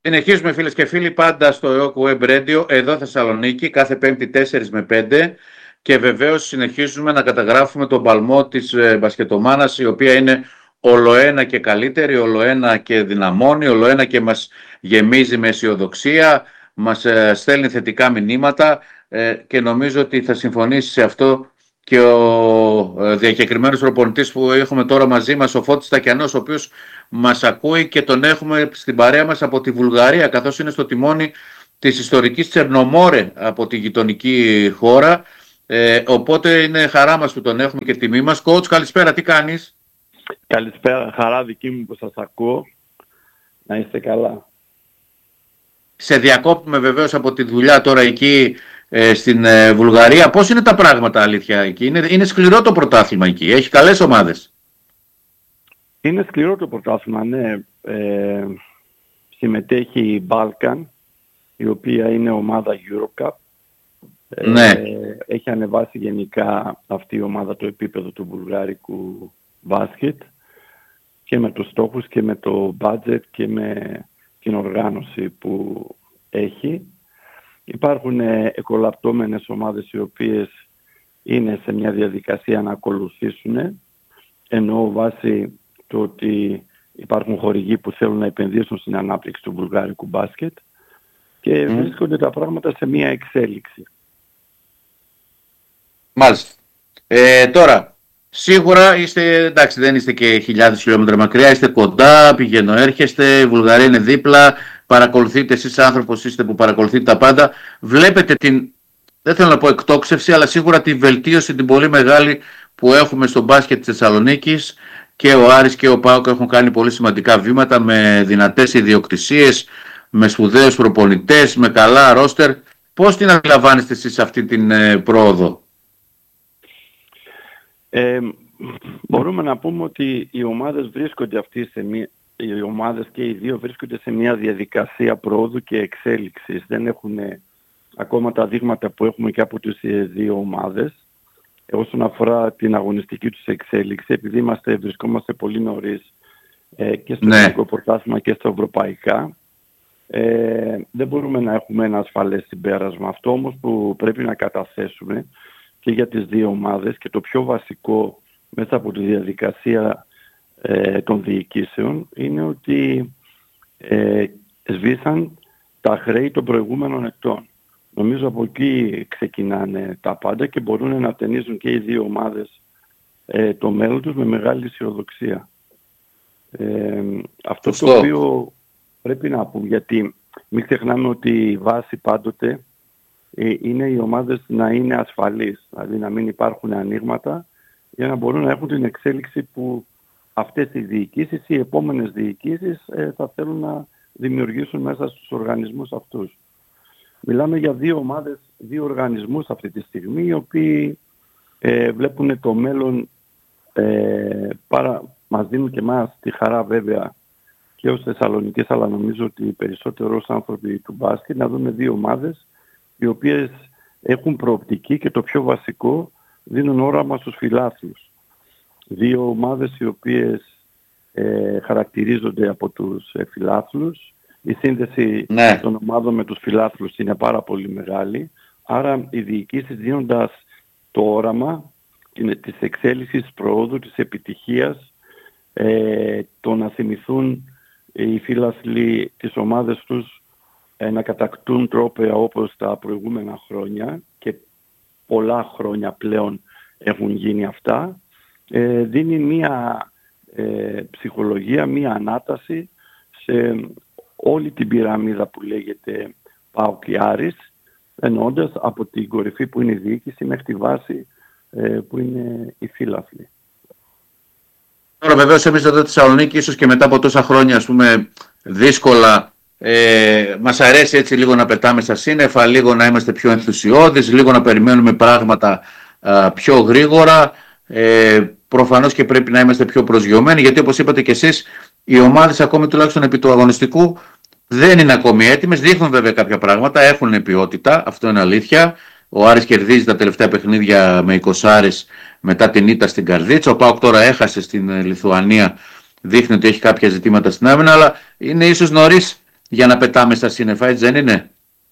Συνεχίζουμε φίλες και φίλοι πάντα στο EOK Web Radio, εδώ Θεσσαλονίκη, κάθε Πέμπτη 4 με 5 και βεβαίως συνεχίζουμε να καταγράφουμε τον παλμό της μπασκετομάνας, η οποία είναι ολοένα και καλύτερη, ολοένα και δυναμώνει, ολοένα και μας γεμίζει με αισιοδοξία, μας στέλνει θετικά μηνύματα και νομίζω ότι θα συμφωνήσει σε αυτό και ο διακεκριμένος προπονητής που έχουμε τώρα μαζί μας, ο Φώτης Στακιανός, ο οποίος μας ακούει και τον έχουμε στην παρέα μας από τη Βουλγαρία, καθώς είναι στο τιμόνι της ιστορικής Τσερνομόρε από τη γειτονική χώρα. Οπότε είναι χαρά μας που τον έχουμε και τιμή μας. Coach, καλησπέρα, τι κάνεις? Καλησπέρα, χαρά δική μου που σας ακούω. Να είστε καλά. Σε διακόπτουμε βεβαίως από τη δουλειά τώρα εκεί στην Βουλγαρία. Πώς είναι τα πράγματα, αλήθεια, εκεί? Είναι σκληρό το πρωτάθλημα εκεί, έχει καλές ομάδες. Είναι σκληρό το πρωτάθλημα, ναι. Συμμετέχει η Balkan, η οποία είναι ομάδα Eurocup. Ναι. Έχει ανεβάσει γενικά αυτή η ομάδα το επίπεδο του βουλγάρικου μπάσκετ και με τους στόχους και με το budget και με την οργάνωση που έχει. Υπάρχουν εκολαπτώμενες ομάδες οι οποίες είναι σε μια διαδικασία να ακολουθήσουν, ενώ βάσει το ότι υπάρχουν χορηγοί που θέλουν να επενδύσουν στην ανάπτυξη του βουλγάρικου μπάσκετ και βρίσκονται τα πράγματα σε μια εξέλιξη. Μάλιστα. Τώρα, σίγουρα είστε, εντάξει, δεν είστε και χιλιάδες χιλιόμετρα μακριά, είστε κοντά, πηγαίνω έρχεστε, η Βουλγαρία είναι δίπλα, παρακολουθείτε, εσείς άνθρωπος είστε που παρακολουθείτε τα πάντα, βλέπετε την, δεν θέλω να πω εκτόξευση, αλλά σίγουρα τη βελτίωση την πολύ μεγάλη που έχουμε στο μπάσκετ της Θεσσαλονίκης. Και ο Άρης και ο ΠΑΟΚ έχουν κάνει πολύ σημαντικά βήματα με δυνατές ιδιοκτησίες, με σπουδαίους προπονητές, με καλά ρόστερ. Πώς την αντιλαμβάνεστε εσείς αυτή την πρόοδο? Μπορούμε να πούμε ότι οι ομάδες βρίσκονται οι ομάδες και οι δύο βρίσκονται σε μια διαδικασία πρόοδου και εξέλιξης. Δεν έχουν ακόμα τα δείγματα που έχουμε και από τις δύο ομάδες. Όσον αφορά την αγωνιστική τους εξέλιξη, επειδή βρισκόμαστε πολύ νωρίς και στο εθνικό πρωτάθλημα και στα ευρωπαϊκά, δεν μπορούμε να έχουμε ένα ασφαλές συμπέρασμα. Αυτό όμως που πρέπει να καταθέσουμε και για τις δύο ομάδες και το πιο βασικό μέσα από τη διαδικασία των διοικήσεων είναι ότι σβήσαν τα χρέη των προηγούμενων ετών. Νομίζω από εκεί ξεκινάνε τα πάντα και μπορούν να ταινίζουν και οι δύο ομάδες το μέλλον τους με μεγάλη αισιοδοξία. Αυτό το οποίο πρέπει να πούμε, γιατί μην ξεχνάμε ότι η βάση πάντοτε είναι οι ομάδες να είναι ασφαλείς, δηλαδή να μην υπάρχουν ανοίγματα για να μπορούν να έχουν την εξέλιξη που αυτές οι διοικήσεις, οι επόμενες διοικήσεις θα θέλουν να δημιουργήσουν μέσα στους οργανισμούς αυτούς. Μιλάμε για δύο ομάδες, δύο οργανισμούς αυτή τη στιγμή, οι οποίοι βλέπουν το μέλλον, μας δίνουν και εμάς τη χαρά βέβαια και ως Θεσσαλονικείς, αλλά νομίζω ότι περισσότερο ως άνθρωποι του μπάσκετ, να δούμε δύο ομάδες οι οποίες έχουν προοπτική και το πιο βασικό, δίνουν όραμα στους φιλάθλους. Δύο ομάδες οι οποίες χαρακτηρίζονται από τους φιλάθλους. Η σύνδεση των ομάδων με τους φιλάθλους είναι πάρα πολύ μεγάλη. Άρα οι διοικήσεις δίνοντας το όραμα της εξέλιξης, της προόδου, της επιτυχίας, το να θυμηθούν οι φίλαθλοι τις ομάδες τους να κατακτούν τρόπαια όπως τα προηγούμενα χρόνια και πολλά χρόνια πλέον έχουν γίνει αυτά, δίνει μία ψυχολογία, μία ανάταση σε όλη την πυραμίδα που λέγεται ΠΑΟΚ και Άρης, εννοώντας από την κορυφή που είναι η διοίκηση μέχρι τη βάση που είναι οι φίλαθλοι. Τώρα βεβαίως εμείς εδώ στη Θεσσαλονίκη, ίσως και μετά από τόσα χρόνια, ας πούμε, δύσκολα, μας αρέσει έτσι λίγο να πετάμε στα σύννεφα, λίγο να είμαστε πιο ενθουσιώδεις, λίγο να περιμένουμε πράγματα πιο γρήγορα. Προφανώς και πρέπει να είμαστε πιο προσγειωμένοι, γιατί όπως είπατε και εσείς, οι ομάδες ακόμη τουλάχιστον επί του αγωνιστικού δεν είναι ακόμη έτοιμες. Δείχνουν βέβαια κάποια πράγματα, έχουν ποιότητα, αυτό είναι αλήθεια. Ο Άρης κερδίζει τα τελευταία παιχνίδια με 20 μετά την ήττα στην Καρδίτσα. Ο ΠΑΟΚ τώρα έχασε στην Λιθουανία, δείχνει ότι έχει κάποια ζητήματα στην άμυνα, αλλά είναι ίσως νωρίς για να πετάμε στα σύννεφα, έτσι δεν είναι?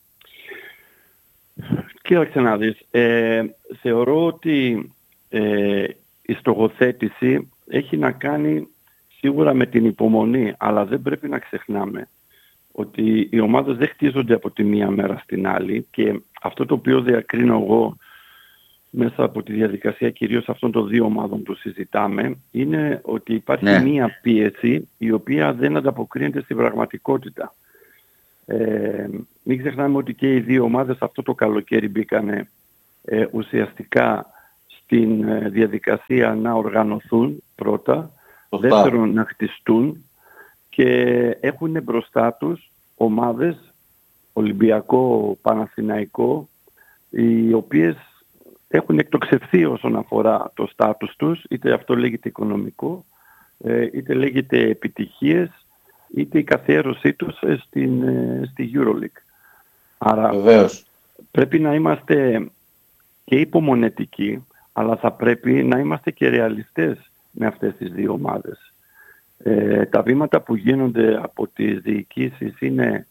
Κοίταξε να δεις. Θεωρώ ότι η στοχοθέτηση έχει να κάνει σίγουρα με την υπομονή, αλλά δεν πρέπει να ξεχνάμε ότι οι ομάδες δεν χτίζονται από τη μία μέρα στην άλλη, και αυτό το οποίο διακρίνω εγώ μέσα από τη διαδικασία κυρίως αυτών των δύο ομάδων που συζητάμε, είναι ότι υπάρχει μία πίεση η οποία δεν ανταποκρίνεται στην πραγματικότητα. Μην ξεχνάμε ότι και οι δύο ομάδες αυτό το καλοκαίρι μπήκανε ουσιαστικά στην διαδικασία να οργανωθούν πρώτα, δεύτερον να χτιστούν, και έχουν μπροστά τους ομάδες, Ολυμπιακό, Παναθηναϊκό, οι οποίες έχουν εκτοξευθεί όσον αφορά το στάτους τους, είτε αυτό λέγεται οικονομικό, είτε λέγεται επιτυχίες, είτε η καθιέρωσή τους στη EuroLeague. Άρα βεβαίως πρέπει να είμαστε και υπομονετικοί, αλλά θα πρέπει να είμαστε και ρεαλιστές με αυτές τις δύο ομάδες. Τα βήματα που γίνονται από τις διοικήσεις είναι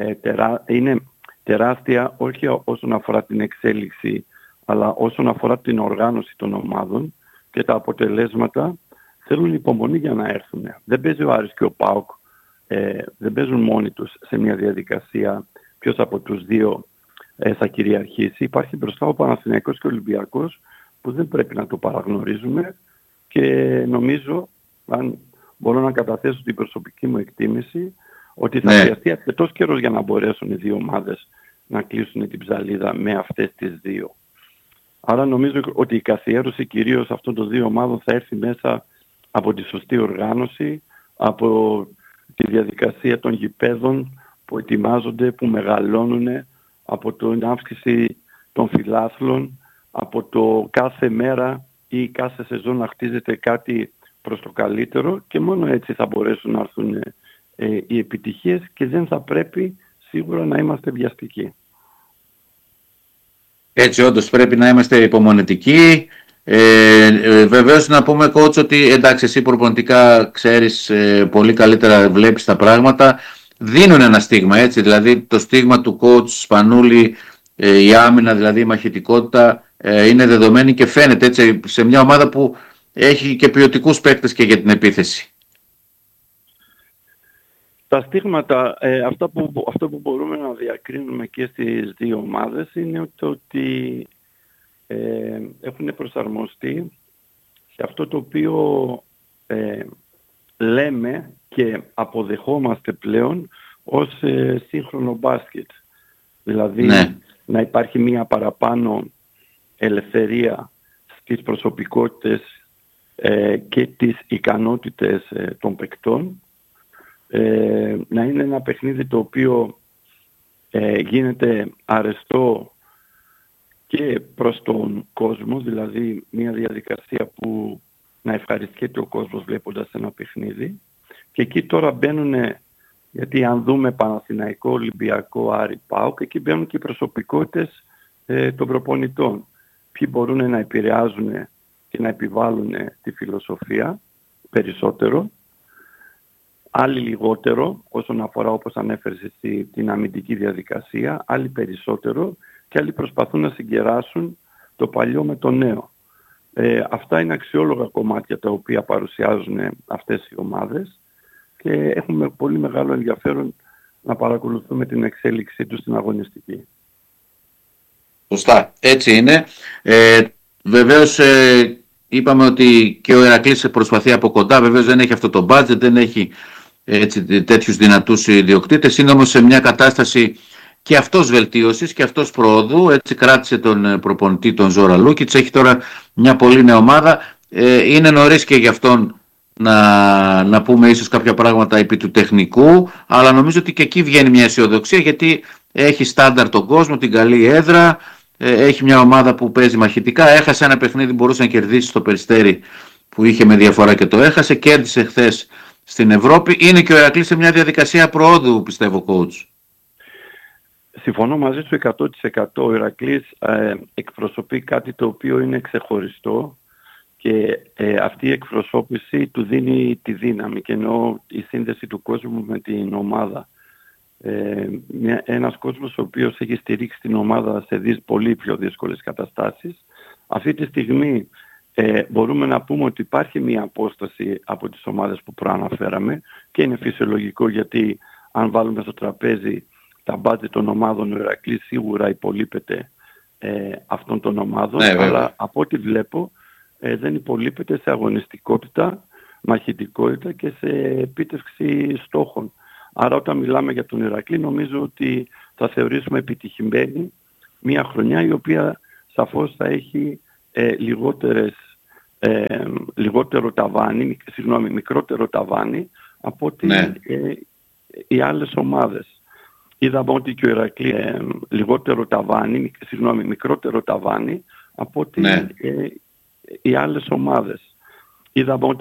τεράστια, όχι όσον αφορά την εξέλιξη, αλλά όσον αφορά την οργάνωση των ομάδων, και τα αποτελέσματα θέλουν υπομονή για να έρθουν. Δεν παίζει ο Άρης και ο ΠΑΟΚ, δεν παίζουν μόνοι τους σε μια διαδικασία ποιος από τους δύο θα κυριαρχήσει. Υπάρχει μπροστά ο Παναθηναϊκός και ο Ολυμπιακός, που δεν πρέπει να το παραγνωρίζουμε, και νομίζω, αν μπορώ να καταθέσω την προσωπική μου εκτίμηση, ότι θα χρειαστεί αρκετός καιρός για να μπορέσουν οι δύο ομάδες να κλείσουν την ψαλίδα με αυτές τις δύο. Άρα νομίζω ότι η καθιέρωση κυρίως αυτών των δύο ομάδων θα έρθει μέσα από τη σωστή οργάνωση, από τη διαδικασία των γηπέδων που ετοιμάζονται, που μεγαλώνουν, από την αύξηση των φιλάθλων, από το κάθε μέρα ή κάθε σεζόν να χτίζεται κάτι προς το καλύτερο, και μόνο έτσι θα μπορέσουν να έρθουν οι επιτυχίες, και δεν θα πρέπει σίγουρα να είμαστε βιαστικοί. Έτσι όντως πρέπει να είμαστε υπομονετικοί. Βεβαίως να πούμε, coach, ότι εντάξει, εσύ προπονητικά ξέρεις πολύ καλύτερα, βλέπεις τα πράγματα. Δίνουν ένα στίγμα, έτσι, δηλαδή το στίγμα του coach Σπανούλη, η άμυνα, δηλαδή η μαχητικότητα, είναι δεδομένη και φαίνεται έτσι σε μια ομάδα που έχει και ποιοτικούς παίκτες και για την επίθεση. Τα στίγματα, αυτό που μπορούμε να διακρίνουμε και στις δύο ομάδες είναι ότι έχουν προσαρμοστεί σε αυτό το οποίο λέμε και αποδεχόμαστε πλέον ως σύγχρονο μπάσκετ. Δηλαδή να υπάρχει μία παραπάνω ελευθερία στις προσωπικότητες και τις ικανότητες των παικτών, να είναι ένα παιχνίδι το οποίο γίνεται αρεστό και προς τον κόσμο, δηλαδή μια διαδικασία που να ευχαριστιέται ο κόσμος βλέποντας ένα παιχνίδι. Και εκεί τώρα μπαίνουν, γιατί αν δούμε Παναθηναϊκό, Ολυμπιακό, Άρη, ΠΑΟΚ, εκεί μπαίνουν και οι προσωπικότητες των προπονητών. Ποιοι μπορούν να επηρεάζουν και να επιβάλλουν τη φιλοσοφία περισσότερο, άλλοι λιγότερο όσον αφορά, όπως ανέφερες εσύ, την αμυντική διαδικασία, άλλοι περισσότερο, και άλλοι προσπαθούν να συγκεράσουν το παλιό με το νέο. Αυτά είναι αξιόλογα κομμάτια τα οποία παρουσιάζουν αυτές οι ομάδες, και έχουμε πολύ μεγάλο ενδιαφέρον να παρακολουθούμε την εξέλιξή τους στην αγωνιστική. Σωστά, έτσι είναι. Βεβαίως είπαμε ότι και ο Ηρακλής προσπαθεί από κοντά, βεβαίως δεν έχει αυτό το budget, δεν έχει τέτοιους δυνατούς ιδιοκτήτες, είναι όμως σε μια κατάσταση και αυτός βελτίωσης και αυτός προόδου. Έτσι κράτησε τον προπονητή, τον Ζόρα Λούκιτς, έχει τώρα μια πολύ νέα ομάδα. Είναι νωρίς και γι' αυτόν να πούμε ίσως κάποια πράγματα επί του τεχνικού, αλλά νομίζω ότι και εκεί βγαίνει μια αισιοδοξία, γιατί έχει στάνταρ τον κόσμο, την καλή έδρα, έχει μια ομάδα που παίζει μαχητικά. Έχασε ένα παιχνίδι, μπορούσε να κερδίσει στο Περιστέρι που είχε με διαφορά και το έχασε, κέρδισε χθες στην Ευρώπη. Είναι και ο Ηρακλής σε μια διαδικασία προόδου, πιστεύω, coach. Συμφωνώ μαζί σου 100%. Ο Ηρακλής εκπροσωπεί κάτι το οποίο είναι ξεχωριστό, και αυτή η εκπροσώπηση του δίνει τη δύναμη, και εννοώ η σύνδεση του κόσμου με την ομάδα. ένας κόσμος ο οποίος έχει στηρίξει την ομάδα σε πολύ πιο δύσκολες καταστάσεις. Αυτή τη στιγμή μπορούμε να πούμε ότι υπάρχει μια απόσταση από τις ομάδες που προαναφέραμε και είναι φυσιολογικό, γιατί αν βάλουμε στο τραπέζι τα μπάτζετ των ομάδων, ο Ηρακλής σίγουρα υπολείπεται αυτών των ομάδων, αλλά από ό,τι βλέπω δεν υπολείπεται σε αγωνιστικότητα, μαχητικότητα και σε επίτευξη στόχων. Άρα όταν μιλάμε για τον Ηρακλή, νομίζω ότι θα θεωρήσουμε επιτυχημένη μια χρονιά η οποία σαφώς θα έχει μικρότερο ταβάνι από ότι οι άλλες ομάδες. Είδαμε ότι και ο Ηρακλής μικρότερο ταβάνι από ότι οι άλλες ομάδες. Είδαμε ότι